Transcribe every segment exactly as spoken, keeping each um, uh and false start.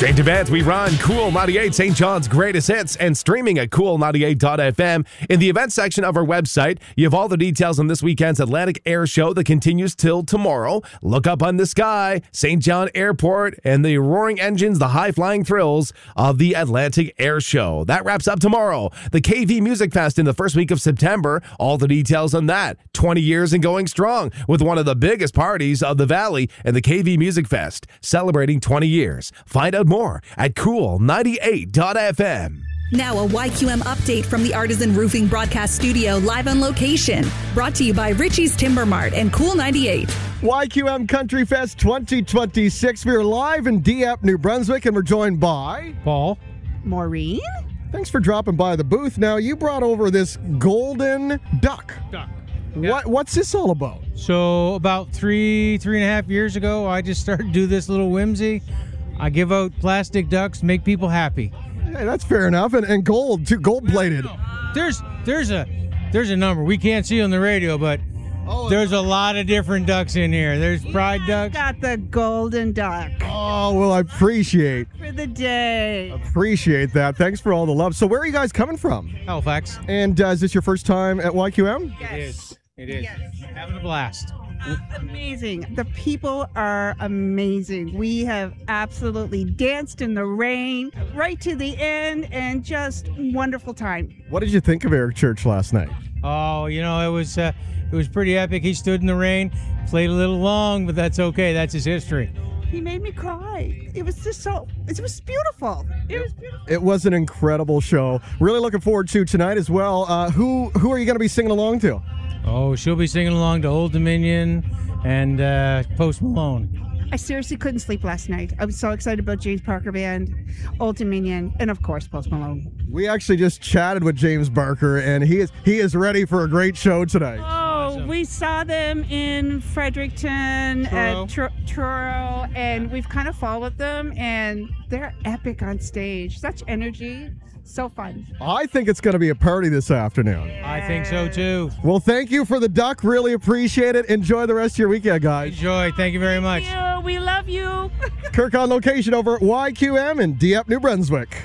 Straight to bed, we run Cool ninety-eight, Saint John's greatest hits, and streaming at cool ninety-eight dot f m. In the event section of our website, you have all the details on this weekend's Atlantic Air Show that continues till tomorrow. Look up on the sky, Saint John Airport, and the roaring engines, the high-flying thrills of the Atlantic Air Show. That wraps up tomorrow. The K V Music Fest in the first week of September. All the details on that. twenty years and going strong with one of the biggest parties of the Valley and the K V Music Fest, celebrating twenty years. Find out more at cool ninety-eight dot f m. Now a Y Q M update from the Artisan Roofing Broadcast Studio, live on location. Brought to you by Richie's Timber Mart and Cool ninety-eight. Y Q M Country Fest twenty twenty-six. We are live in Dieppe, New Brunswick, and we're joined by... Paul. Maureen. Thanks for dropping by the booth. Now, you brought over this golden duck. Duck. What What's this all about? So about three, three and a half years ago, I just started to do this little whimsy. I give out plastic ducks, make people happy. Hey, that's fair enough. And, and gold, too, gold-plated. There's there's a there's a number. We can't see on the radio, but oh, there's a lot of different ducks in here. There's pride yeah, ducks. Got the golden duck. Oh, well, I appreciate. For the day. Appreciate that. Thanks for all the love. So where are you guys coming from? Halifax. And uh, is this your first time at Y Q M? Yes. It is. It is. Yes. Having a blast. Amazing. The people are amazing. We have absolutely danced in the rain right to the end and just wonderful time. What did you think of Eric Church last night? Oh, you know, it was uh, it was pretty epic. He stood in the rain, played a little long, but that's okay. That's his history. He made me cry. It was just so, it was beautiful. It was beautiful. It was an incredible show. Really looking forward to tonight as well. Uh, who who are you going to be singing along to? Oh, she'll be singing along to Old Dominion and uh, Post Malone. I seriously couldn't sleep last night. I was so excited about James Barker Band, Old Dominion, and of course Post Malone. We actually just chatted with James Barker, and he is he is ready for a great show tonight. Oh, we saw them in Fredericton, Truro. at Tr- Truro, and we've kind of followed them, and they're epic on stage. Such energy. So fun. I think it's going to be a party this afternoon. I think so, too. Well, thank you for the duck. Really appreciate it. Enjoy the rest of your weekend, guys. Enjoy. Thank you very much. Thank you. We love you. Kirk on location over at Y Q M in Dieppe, New Brunswick.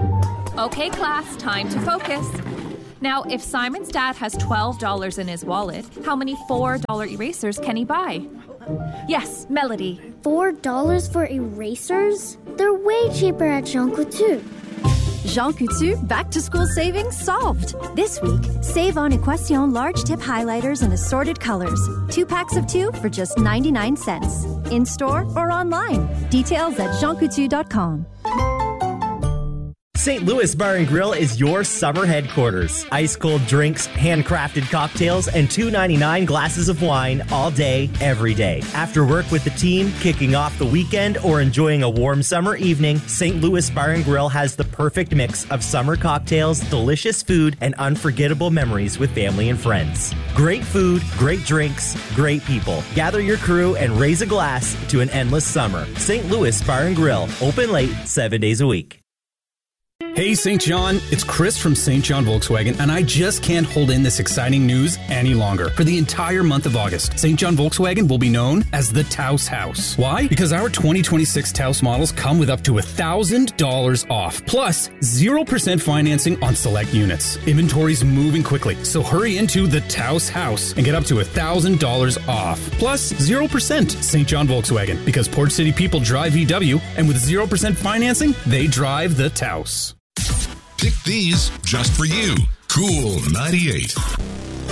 Okay, class, time to focus. Now, if Simon's dad has twelve dollars in his wallet, how many four dollar erasers can he buy? Yes, Melody. four dollars for erasers? They're way cheaper at Jean Coutu. Jean Coutu back-to-school savings solved. This week, save on Equation large tip highlighters in assorted colors. Two packs of two for just ninety-nine cents. In-store or online. Details at jean coutu dot com. Saint Louis Bar and Grill is your summer headquarters. Ice-cold drinks, handcrafted cocktails, and two dollars and ninety-nine cents glasses of wine all day, every day. After work with the team, kicking off the weekend, or enjoying a warm summer evening, Saint Louis Bar and Grill has the perfect mix of summer cocktails, delicious food, and unforgettable memories with family and friends. Great food, great drinks, great people. Gather your crew and raise a glass to an endless summer. Saint Louis Bar and Grill, open late, seven days a week. Hey, Saint John, it's Chris from Saint John Volkswagen, and I just can't hold in this exciting news any longer. For the entire month of August, Saint John Volkswagen will be known as the Taos House. Why? Because our twenty twenty-six Taos models come with up to one thousand dollars off, plus zero percent financing on select units. Inventory's moving quickly, so hurry into the Taos House and get up to one thousand dollars off, plus zero percent Saint John Volkswagen, because Port City people drive V W, and with zero percent financing, they drive the Taos. Pick these just for you. Cool ninety-eight.